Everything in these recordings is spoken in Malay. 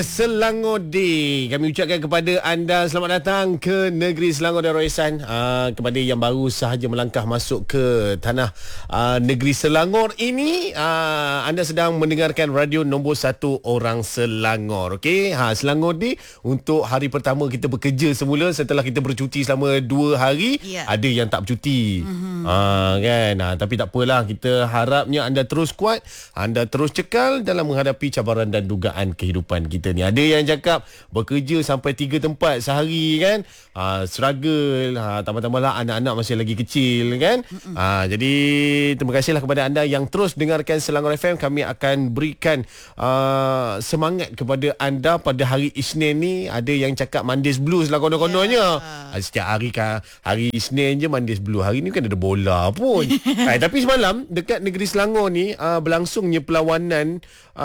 Selangor Day. Kami ucapkan kepada anda selamat datang ke negeri Selangor dan Roisan. Kepada yang baru sahaja melangkah masuk ke tanah negeri Selangor ini, anda sedang mendengarkan radio nombor 1 orang Selangor. Okey, Selangor Day untuk hari pertama kita bekerja semula setelah kita bercuti selama 2 hari. Ada yang tak bercuti. Kan. Tapi tak apalah, kita harapnya anda terus kuat, anda terus cekal dalam menghadapi cabaran dan dugaan kehidupan kita ni. Ada yang cakap bekerja sampai 3 tempat sehari kan. Struggle. Tambah-tambahlah anak-anak masih lagi kecil kan. Jadi terima kasihlah kepada anda yang terus dengarkan Selangor FM. Kami akan berikan semangat kepada anda pada hari Isnin ni. Ada yang cakap Mondays Blues lah konon-kononnya. Setiap hari hari Isnin je Mondays Blues. Hari ni kan ada bola pun. Tapi semalam dekat negeri Selangor ni berlangsungnya perlawanan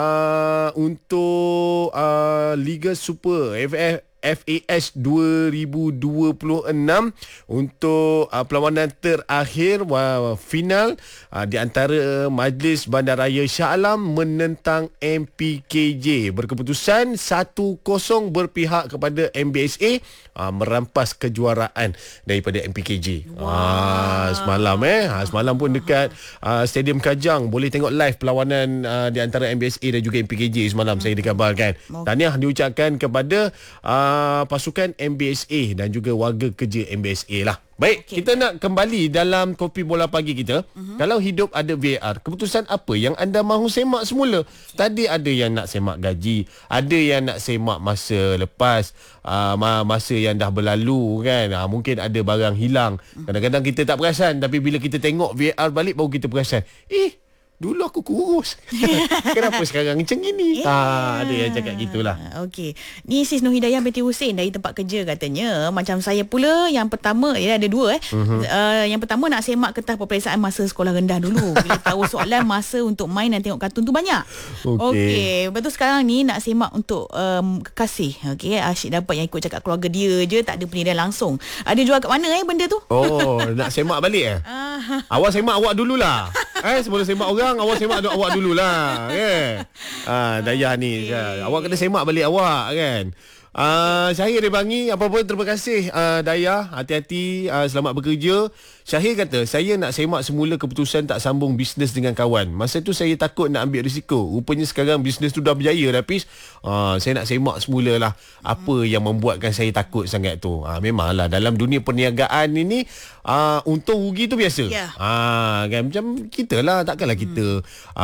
untuk Liga Super FAS 2026 untuk perlawanan terakhir final di antara Majlis Bandaraya Shah Alam menentang MPKJ. Berkeputusan 1-0 berpihak kepada MBSA merampas kejuaraan daripada MPKJ. Semalam semalam pun dekat Stadium Kajang boleh tengok live perlawanan di antara MBSA dan juga MPKJ semalam saya dikabarkan. Tahniah diucapkan kepada pasukan MBSA dan juga warga kerja MBSA lah. Baik, kita nak kembali dalam Kopi Bola Pagi kita. Kalau hidup ada VAR, keputusan apa yang anda mahu semak semula? Tadi ada yang nak semak gaji, ada yang nak semak masa lepas, masa yang dah berlalu kan. Mungkin ada barang hilang. Kadang-kadang kita tak perasan, tapi bila kita tengok VAR balik baru kita perasan. Dulu aku kurus. Kenapa sekarang macam gini? Ada yang cakap gitulah. Okey. Ni Sis Nur Hidayah binti Hussein dari tempat kerja katanya. Macam saya pula, yang pertama, ada 2 yang pertama nak semak kertas peperiksaan masa sekolah rendah dulu. Bila tahu soalan masa untuk main dan tengok kartun tu banyak. Okey. Betul sekarang ni nak semak untuk kekasih. Okey. Asyik dapat yang ikut cakap keluarga dia je, tak ada penilaian langsung. Ada jual kat mana benda tu? Nak semak balik Awak semak awak dululah. Sebelum semak orang, awak semak awak dululah kan. Dayah ni awak kena semak balik awak kan. Syahir dia bangi. Apa-apa terima kasih Dayah. Hati-hati, selamat bekerja. Syahir kata, saya nak semak semula keputusan tak sambung bisnes dengan kawan. Masa tu saya takut nak ambil risiko. Rupanya sekarang bisnes tu dah berjaya dah Pis. Saya nak semak semula lah apa yang membuatkan saya takut sangat tu. Memanglah dalam dunia perniagaan ini untung rugi tu biasa. Kan macam kita lah. Takkanlah kita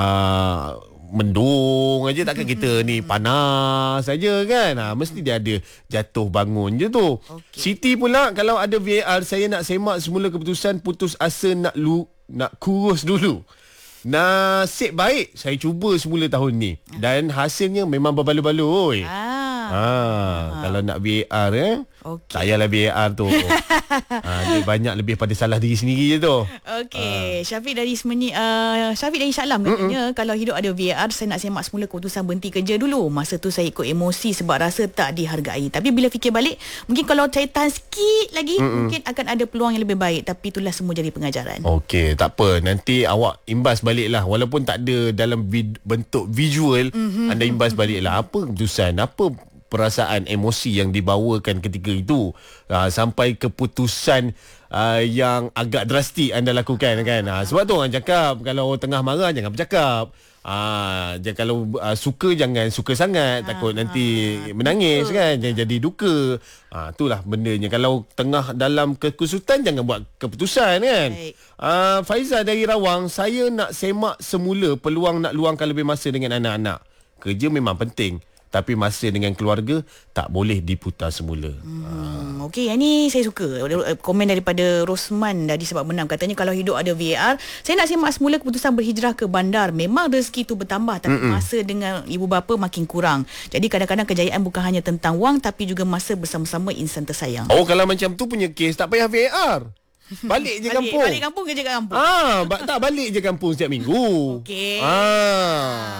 mendung aja, takkan kita ni panas saja kan. Mesti dia ada jatuh bangun je tu. Siti pula, kalau ada VAR saya nak semak semula keputusan putus asa nak kurus dulu. Nasib baik saya cuba semula tahun ni dan hasilnya memang berbaloi-baloi. Kalau nak VAR tak payahlah VAR tu. Dia banyak lebih pada salah diri sendiri je tu. Syafiq dari Syafiq dari Shah Alam katanya, kalau hidup ada VAR saya nak semak semula keputusan berhenti kerja dulu. Masa tu saya ikut emosi sebab rasa tak dihargai. Tapi bila fikir balik, mungkin kalau saya tahan sikit lagi, mungkin akan ada peluang yang lebih baik. Tapi itulah semua jadi pengajaran. Tak apa, nanti awak imbas balik lah. Walaupun tak ada dalam bentuk visual, anda imbas balik lah. Apa keputusan, apa perasaan, emosi yang dibawakan ketika itu, sampai keputusan yang agak drastik anda lakukan kan. Sebab tu orang cakap, kalau tengah marah jangan bercakap. Kalau suka jangan suka sangat, takut nanti menangis kan, jangan jadi duka. Itulah bendanya. Kalau tengah dalam kekusutan jangan buat keputusan kan. Faizal dari Rawang, saya nak semak semula peluang nak luangkan lebih masa dengan anak-anak. Kerja memang penting, tapi masa dengan keluarga tak boleh diputar semula. Okey, yang ni saya suka. Komen daripada Rosman dari Sebab Menam. Katanya kalau hidup ada VAR, saya nak semak semula keputusan berhijrah ke bandar. Memang rezeki tu bertambah, tapi masa dengan ibu bapa makin kurang. Jadi kadang-kadang kejayaan bukan hanya tentang wang, tapi juga masa bersama-sama insan tersayang. Kalau macam tu punya kes, tak payah VAR. Balik je kampung. Balik kampung, kerja kat kampung. Tak, balik je kampung setiap minggu. Okey.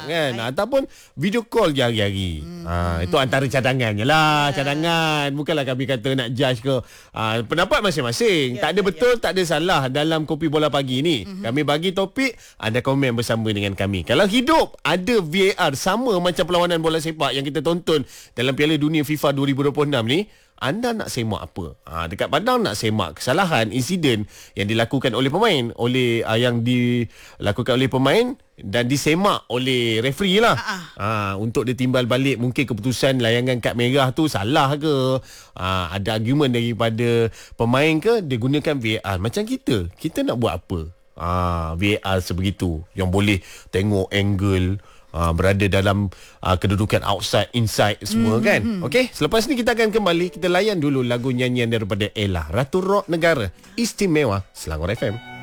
kan. Ataupun video call je hari-hari. Itu antara cadangannya lah. Cadangan. Bukanlah kami kata nak judge ke. Pendapat masing-masing. Tak ada betul, tak ada salah dalam Kopi Bola Pagi ni. Kami bagi topik, anda komen bersama dengan kami. Kalau hidup ada VAR sama macam perlawanan bola sepak yang kita tonton dalam Piala Dunia FIFA 2026 ni, anda nak semak apa? Dekat Padang nak semak kesalahan, insiden yang dilakukan oleh pemain, yang dilakukan oleh pemain dan disemak oleh referee lah. Untuk dia timbal balik mungkin keputusan layangan kad merah tu salah ke, ada argument daripada pemain ke, dia gunakan VAR. Macam kita nak buat apa? VAR sebegitu yang boleh tengok angle, berada dalam kedudukan outside, inside semua kan. Okey, selepas ni kita akan kembali. Kita layan dulu lagu nyanyian daripada Ella, Ratu Rock Negara Istimewa Selangor FM.